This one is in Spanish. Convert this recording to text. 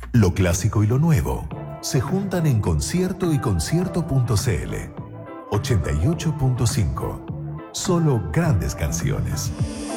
Lo clásico y lo nuevo se juntan en Concierto y Concierto.cl. 88.5. Solo grandes canciones.